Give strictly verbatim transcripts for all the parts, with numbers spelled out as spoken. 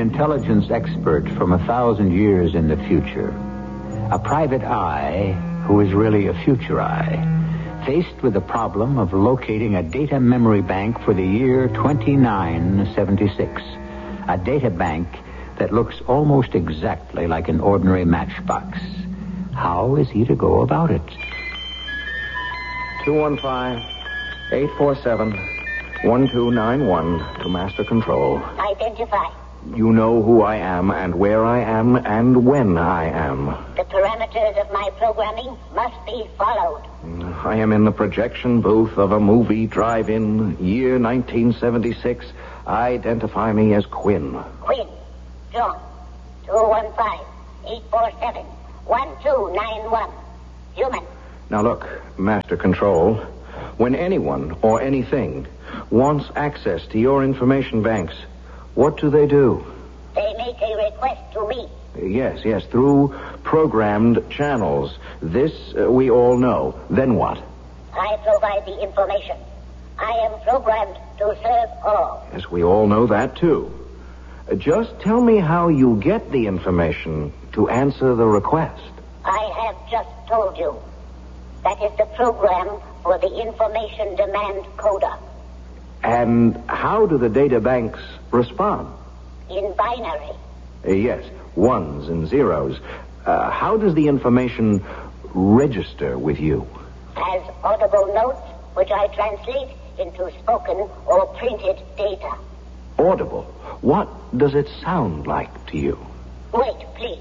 intelligence expert from a thousand years in the future. A private eye who is really a future eye, faced with the problem of locating a data memory bank for the year twenty-nine seventy-six. A data bank that looks almost exactly like an ordinary matchbox. How is he to go about it? two one five, eight four seven, one two nine one to Master Control. Identify. You know who I am and where I am and when I am. The parameters of my programming must be followed. I am in the projection booth of a movie drive-in, year nineteen seventy-six. Identify me as Quinn. Quinn. John. two one five, eight four seven, one two nine one. Human. Now look, Master Control, when anyone or anything wants access to your information banks, what do they do? They make a request to me. Yes, yes, through programmed channels. This uh, we all know. Then what? I provide the information. I am programmed to serve all. Yes, we all know that, too. Uh, just tell me how you get the information to answer the request. I have just told you. That is the program for the information demand coder. And how do the data banks respond? In binary. Uh, yes, ones and zeros. Uh, how does the information register with you? As audible notes, which I translate into spoken or printed data. Audible? What does it sound like to you? Wait, please.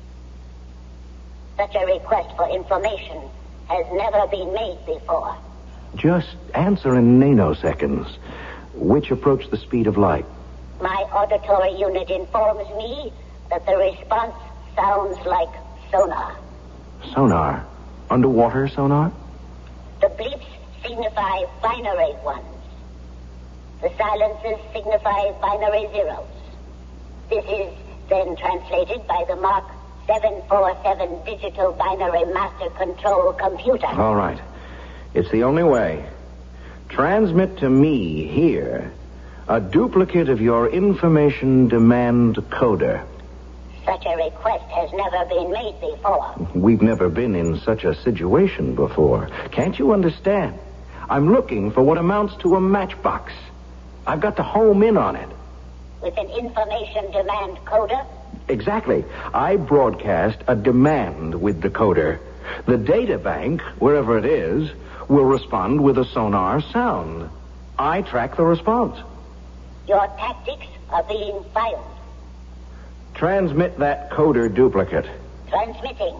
Such a request for information has never been made before. Just answer in nanoseconds. Which approach the speed of light? My auditory unit informs me that the response sounds like sonar. Sonar? Underwater sonar? The bleeps signify binary ones. The silences signify binary zeros. This is then translated by the Mark seven forty-seven digital binary master control computer. All right. It's the only way. Transmit to me here a duplicate of your information demand coder. Such a request has never been made before. We've never been in such a situation before. Can't you understand? I'm looking for what amounts to a matchbox. I've got to home in on it. With an information demand coder? Exactly. I broadcast a demand with the coder. The data bank, wherever it is, will respond with a sonar sound. I track the response. Your tactics are being filed. Transmit that coder duplicate. Transmitting.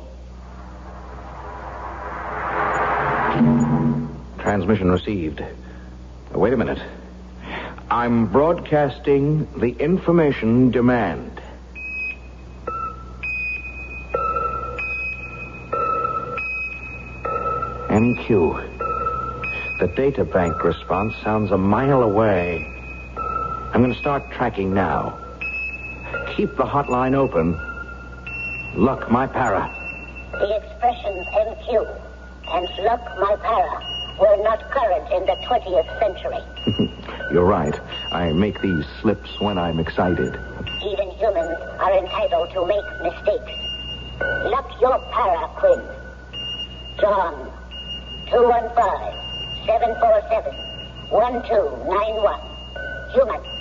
Transmission received. Now, wait a minute. I'm broadcasting the information demand. M Q. The data bank response sounds a mile away. I'm going to start tracking now. Keep the hotline open. Luck, my para. The expressions M Q and luck, my para were not current in the twentieth century. You're right. I make these slips when I'm excited. Even humans are entitled to make mistakes. Luck your para, Quinn. John. two one five, seven four seven, one two nine one. Human.